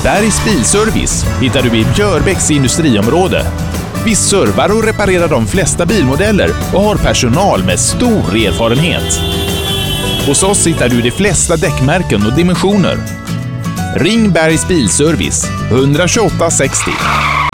Bergs Bilservice hittar du i Björbäcks industriområde. Vi servar och reparerar de flesta bilmodeller och har personal med stor erfarenhet. Hos oss hittar du de flesta däckmärken och dimensioner. Ring Bergs Bilservice 128 60.